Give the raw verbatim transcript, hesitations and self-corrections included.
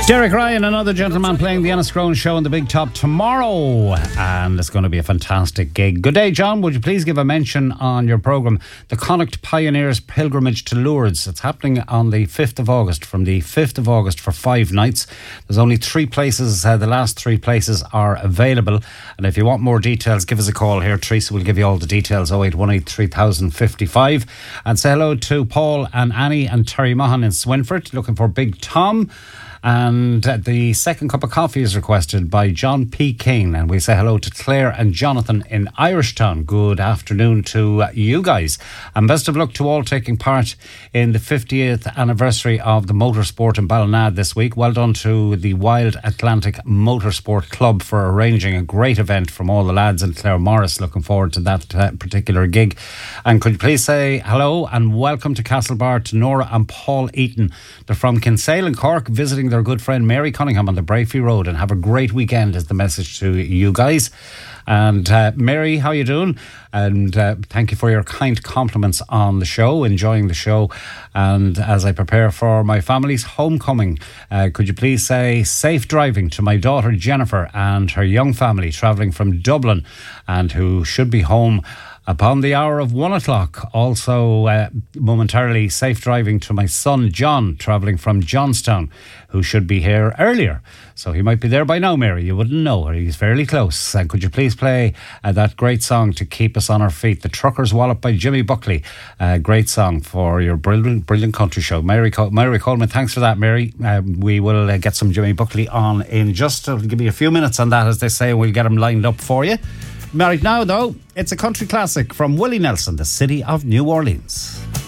Derek Ryan, another gentleman playing the Enniscrone show on the Big Top tomorrow, and it's going to be a fantastic gig. Good day, John. Would you please give a mention on your programme, the Connacht Pioneers Pilgrimage to Lourdes? It's happening on the fifth of August, from the fifth of August for five nights. There's only three places, uh, the last three places are available, and if you want more details, give us a call here. Teresa will give you all the details, oh eight one eight, three thousand fifty-five. And say hello to Paul and Annie and Terry Mahan in Swinford, looking for Big Tom. And the second cup of coffee is requested by John P. King. And we say hello to Claire and Jonathan in Irishtown. Good afternoon to you guys. And best of luck to all taking part in the fiftieth anniversary of the Motorsport in Ballynad this week. Well done to the Wild Atlantic Motorsport Club for arranging a great event from all the lads, and Claire Morris. Looking forward to that uh, particular gig. And could you please say hello and welcome to Castlebar to Nora and Paul Eaton. They're from Kinsale in Cork, visiting their good friend Mary Cunningham on the Brayfree Road, and have a great weekend is the message to you guys. And uh, Mary, how you doing? And uh, thank you for your kind compliments on the show, enjoying the show. And as I prepare for my family's homecoming, uh, could you please say safe driving to my daughter Jennifer and her young family travelling from Dublin, and who should be home upon the hour of one o'clock. Also, uh, momentarily, safe driving to my son John, travelling from Johnstown, who should be here earlier. So he might be there by now, Mary. You wouldn't know, or he's fairly close. And could you please play uh, that great song to keep us on our feet, The Trucker's Wallop by Jimmy Buckley. Uh, great song for your brilliant, brilliant country show. Mary, Col- Mary Coleman, thanks for that, Mary. Uh, we will uh, get some Jimmy Buckley on in just, uh, give me a few minutes on that, as they say, and we'll get him lined up for you. Right now, though, it's a country classic from Willie Nelson, The City of New Orleans.